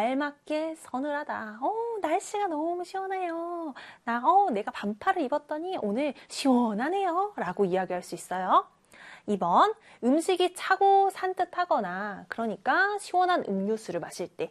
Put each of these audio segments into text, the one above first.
알맞게 서늘하다. 날씨가 너무 시원해요. 내가 반팔을 입었더니 오늘 시원하네요. 라고 이야기할 수 있어요. 2번, 음식이 차고 산뜻하거나 그러니까 시원한 음료수를 마실 때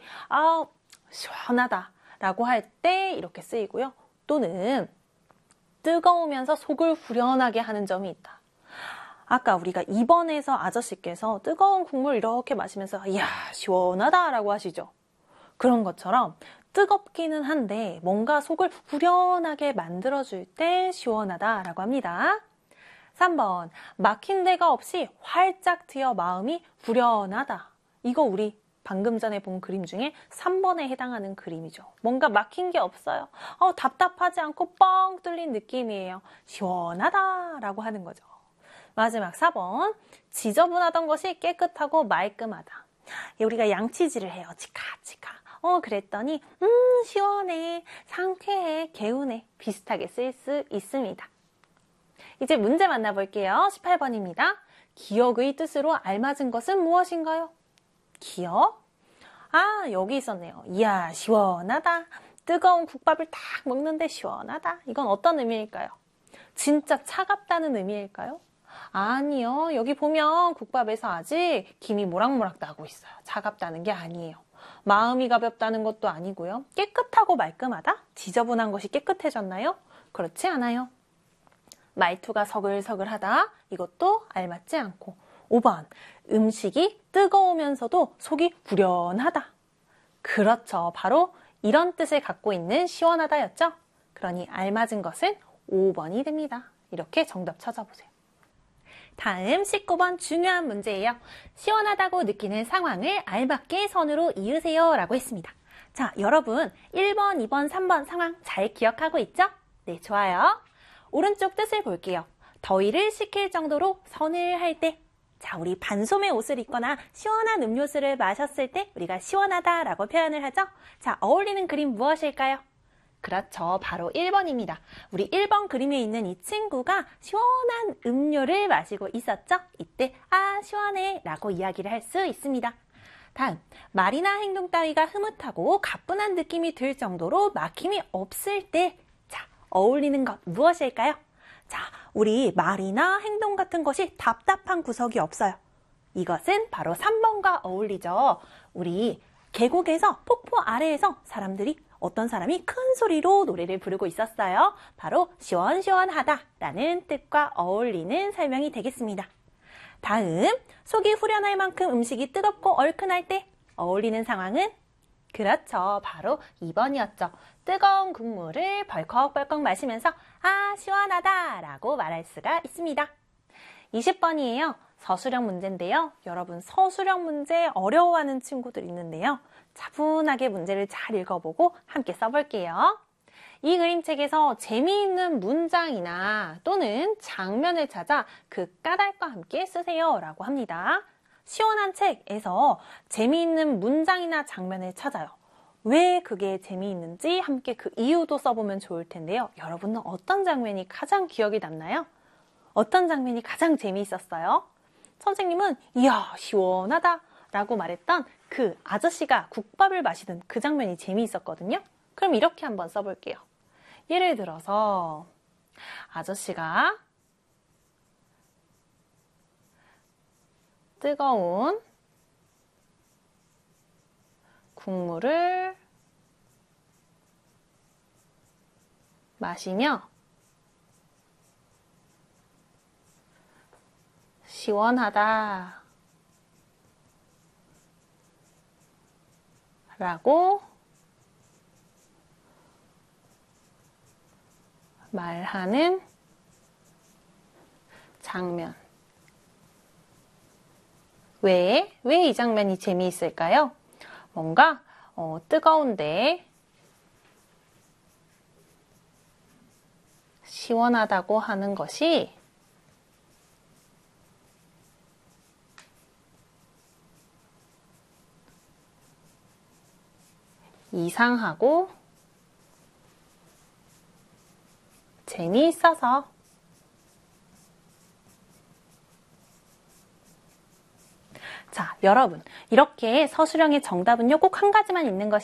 시원하다 라고 할 때 이렇게 쓰이고요. 또는 뜨거우면서 속을 후련하게 하는 점이 있다. 아까 우리가 2번에서 아저씨께서 뜨거운 국물 이렇게 마시면서 이야 시원하다 라고 하시죠. 그런 것처럼 뜨겁기는 한데 뭔가 속을 후련하게 만들어줄 때 시원하다 라고 합니다. 3번, 막힌 데가 없이 활짝 트여 마음이 후련하다. 이거 우리 방금 전에 본 그림 중에 3번에 해당하는 그림이죠. 뭔가 막힌 게 없어요. 답답하지 않고 뻥 뚫린 느낌이에요. 시원하다 라고 하는 거죠. 마지막 4번, 지저분하던 것이 깨끗하고 말끔하다. 우리가 양치질을 해요. 치카치카. 그랬더니 시원해, 상쾌해, 개운해 비슷하게 쓸 수 있습니다. 이제 문제 만나볼게요. 18번입니다. 기억의 뜻으로 알맞은 것은 무엇인가요? 기억? 여기 있었네요. 이야 시원하다. 뜨거운 국밥을 딱 먹는데 시원하다. 이건 어떤 의미일까요? 진짜 차갑다는 의미일까요? 아니요. 여기 보면 국밥에서 아직 김이 모락모락 나고 있어요. 차갑다는 게 아니에요. 마음이 가볍다는 것도 아니고요. 깨끗하고 말끔하다? 지저분한 것이 깨끗해졌나요? 그렇지 않아요. 말투가 서글서글하다? 이것도 알맞지 않고. 5번, 음식이 뜨거우면서도 속이 후련하다. 그렇죠. 바로 이런 뜻을 갖고 있는 시원하다였죠. 그러니 알맞은 것은 5번이 됩니다. 이렇게 정답 찾아보세요. 다음 19번 중요한 문제예요. 시원하다고 느끼는 상황을 알맞게 선으로 이으세요 라고 했습니다. 자, 여러분 1번, 2번, 3번 상황 잘 기억하고 있죠? 네, 좋아요. 오른쪽 뜻을 볼게요. 더위를 식힐 정도로 서늘할 때. 자, 우리 반소매 옷을 입거나 시원한 음료수를 마셨을 때 우리가 시원하다라고 표현을 하죠? 자, 어울리는 그림 무엇일까요? 그렇죠. 바로 1번입니다. 우리 1번 그림에 있는 이 친구가 시원한 음료를 마시고 있었죠? 이때 시원해 라고 이야기를 할 수 있습니다. 다음, 말이나 행동 따위가 흐뭇하고 가뿐한 느낌이 들 정도로 막힘이 없을 때 자, 어울리는 것 무엇일까요? 자, 우리 말이나 행동 같은 것이 답답한 구석이 없어요. 이것은 바로 3번과 어울리죠. 우리 계곡에서 폭포 아래에서 어떤 사람이 큰 소리로 노래를 부르고 있었어요. 바로 시원시원하다라는 뜻과 어울리는 설명이 되겠습니다. 다음, 속이 후련할 만큼 음식이 뜨겁고 얼큰할 때 어울리는 상황은? 그렇죠. 바로 2번이었죠. 뜨거운 국물을 벌컥벌컥 마시면서 시원하다 라고 말할 수가 있습니다. 20번이에요. 서술형 문제인데요. 여러분 서술형 문제 어려워하는 친구들 있는데요. 차분하게 문제를 잘 읽어보고 함께 써볼게요. 이 그림책에서 재미있는 문장이나 또는 장면을 찾아 그 까닭과 함께 쓰세요 라고 합니다. 시원한 책에서 재미있는 문장이나 장면을 찾아요. 왜 그게 재미있는지 함께 그 이유도 써보면 좋을 텐데요. 여러분은 어떤 장면이 가장 기억에 남나요? 어떤 장면이 가장 재미있었어요? 선생님은 이야 시원하다 라고 말했던 그 아저씨가 국밥을 마시는 그 장면이 재미있었거든요. 그럼 이렇게 한번 써볼게요. 예를 들어서 아저씨가 뜨거운 국물을 마시며 시원하다 라고 말하는 장면. 왜 이 장면이 재미있을까요? 뭔가 뜨거운데 시원하다고 하는 것이 이상하고 재미있어서. 자, 여러분 이렇게 서술형의 정답은요 꼭 한 가지만 있는 것이